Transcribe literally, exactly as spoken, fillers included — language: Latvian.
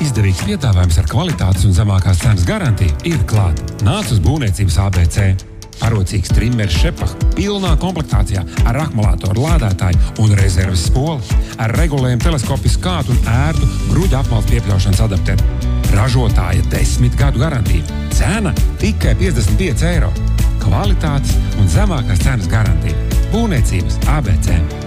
Izdevīgs piedāvājums ar kvalitātes un zemākās cenas garantiju ir klāt. Nāc uz būvniecības A B C. Parocīgs trimmers Šepah pilnā komplektācijā ar akumulātoru lādētāju un rezerves spoli, ar regulējumu teleskopisku skātu un ērtu gruģa apmales piepļaušanas adapteru. Ražotāja desmit gadu garantija. Cena tikai piecdesmit pieci eiro. Kvalitātes un zemākās cenas garantija. Būvniecības A B C.